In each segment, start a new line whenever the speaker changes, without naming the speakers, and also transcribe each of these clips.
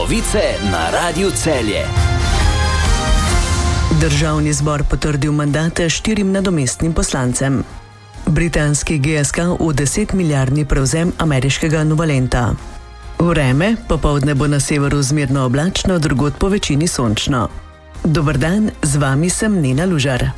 Novice na Radiu Celje.
Državni zbor potrdil mandate 4 nadomestnim poslancem. Britanski GSK v 10-milijardni prevzem ameriškega Novalenta. Vreme, popoldne bo na severu zmerno oblačno, drugod po večini sončno. Dober dan, z vami sem Nena Lužar.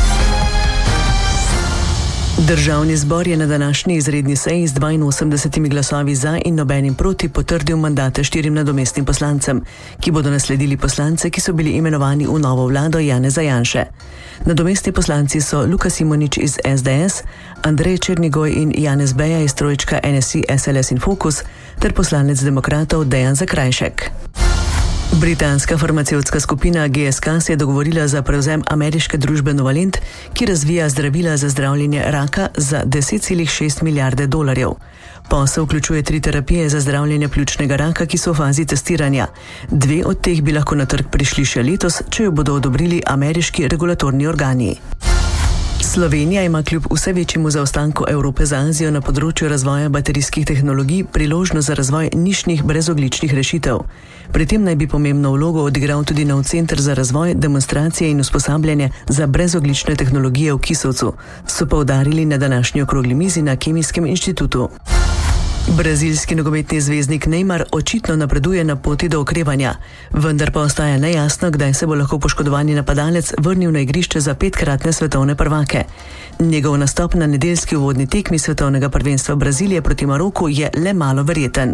Državni zbor je na današnji izredni seji z 82 glasovi za in nobenim proti potrdil mandate 4 nadomestnim poslancem, ki bodo nasledili poslance, ki so bili imenovani v novo vlado Janeza Janše. Nadomestni poslanci so Luka Simonič iz SDS, Andrej Černigoj in Janez Beja iz trojčka NSI, SLS in Fokus ter poslanec demokratov Dejan Zakrajšek. Britanska farmacevtska skupina GSK se je dogovorila za prevzem ameriške družbe Novalent, ki razvija zdravila za zdravljenje raka za 10,6 milijarde dolarjev. Posel vključuje 3 terapije za zdravljenje pljučnega raka, ki so v fazi testiranja. 2 od teh bi lahko na trg prišli še letos, če jo bodo odobrili ameriški regulatorni organi. Slovenija ima kljub vse večjemu zaostanku Evrope za Azijo na področju razvoja baterijskih tehnologij priložnost za razvoj nišnih brezogljičnih rešitev. Pri tem naj bi pomembno vlogo odigral tudi nov center za razvoj, demonstracije in usposabljanje za brezogljične tehnologije v Kisovcu, so poudarili na današnji okrogli mizi na Kemijskem inštitutu. Brazilski nogometni zvezdnik Neymar očitno napreduje na poti do okrevanja, vendar pa ostaja nejasno, kdaj se bo lahko poškodovani napadalec vrnil na igrišče za 5-kratne svetovne prvake. Njegov nastop na nedeljski uvodni tekmi svetovnega prvenstva Brazilije proti Maroku je le malo verjeten.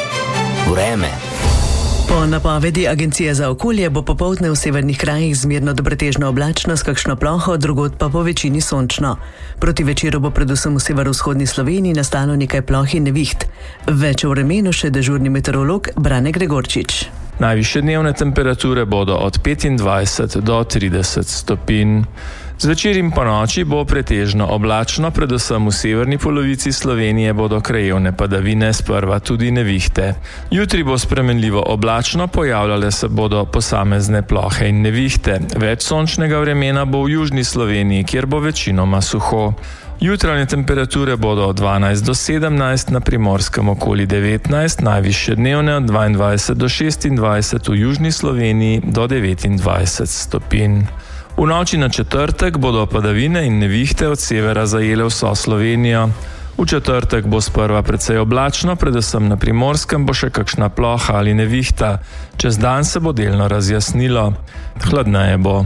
Vreme.
Po napovedi Agencije za okolje bo popoldne v severnih krajih zmerno do pretežno oblačno s kakšno ploho, drugod pa po večini sončno. Proti večeru bo predvsem v severovzhodni Sloveniji nastalo nekaj ploh in neviht. Več o vremenu še dežurni meteorolog Brane Gregorčič.
Najvišje dnevne temperature bodo od 25 do 30 stopinj. Zvečer in ponoči bo pretežno oblačno, predvsem v severni polovici Slovenije bodo krajevne padavine, sprva tudi nevihte. Jutri bo spremenljivo oblačno, pojavljale se bodo posamezne plohe in nevihte. Več sončnega vremena bo v južni Sloveniji, kjer bo večinoma suho. Jutranje temperature bodo od 12 do 17, na Primorskem okoli 19, najvišje dnevne od 22 do 26, v južni Sloveniji do 29 stopinj. V noči na četrtek bodo padavine in nevihte od severa zajele vso Slovenijo. V četrtek bo sprva precej oblačno, predvsem na Primorskem bo še kakšna ploha ali nevihta. Čez dan se bo delno razjasnilo. Hladneje bo.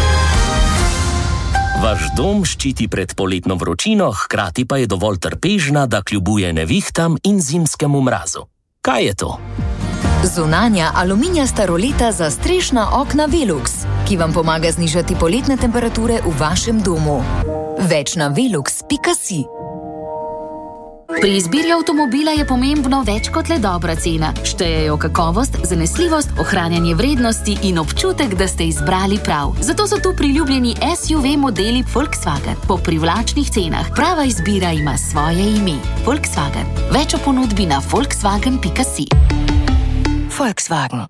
Vaš dom ščiti pred poletno vročino, hkrati pa je dovolj trpežna, da kljubuje nevihtam in zimskemu mrazu. Kaj je to?
Zunanja aluminijasta roleta za strešna okna Velux, ki vam pomaga znižati poletne temperature v vašem domu. Več na velux.si.
Pri izbiri avtomobila je pomembno več kot le dobra cena. Štejejo kakovost, zanesljivost, ohranjanje vrednosti in občutek, da ste izbrali prav. Zato so tu priljubljeni SUV modeli Volkswagen po privlačnih cenah. Prava izbira ima svoje ime. Volkswagen. Več o ponudbi na volkswagen.si.
Volkswagen.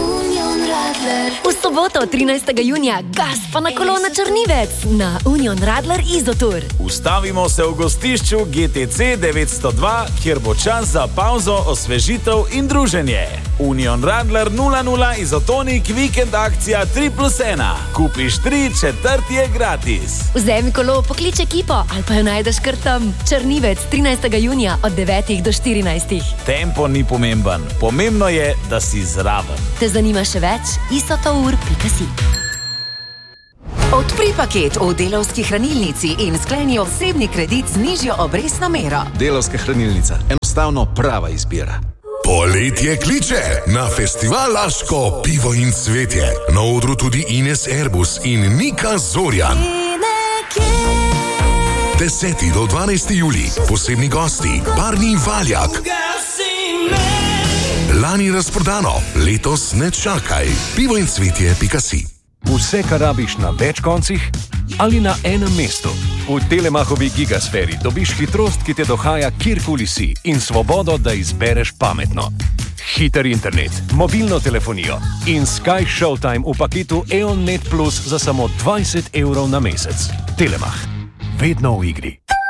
V soboto 13. junija gas pa na kolo na Črnivec na Union Radler Izotur.
Ustavimo se v gostišču GTC 902, kjer bo čas za pauzo, osvežitev in druženje. Union Radler 00 Izotonik vikend akcija 3+1. Kupiš 3, četrti je gratis.
Vzemi kolo, poklič ekipo ali pa jo najdeš kar tam. Črnivec 13. junija od 9 do 14.
Tempo ni pomemben, pomembno je, da si zraven.
Te zanima še več? isotour.si. Odpri paket v Delavski hranilnici in skleni osebni kredit z nižjo obrestno mero.
Delavska hranilnica. Enostavno prava izbira.
Poletje kliče na festival Laško pivo in cvetje. Na odru tudi Ines Erbus in Nika Zorjan. 10. do 12. julij. Posebni gosti Barni Valjak. Lani razprodano, letos ne čakaj. Pivo in cvetje.si.
Vse, kar rabiš na več koncih ali na enem mestu. V Telemachovi gigasferi dobiš hitrost, ki te dohaja kjerkoli si in svobodo, da izbereš pametno. Hiter internet, mobilno telefonijo in Sky Showtime v paketu EON Net Plus za samo 20 € na mesec. Telemach. Vedno v igri.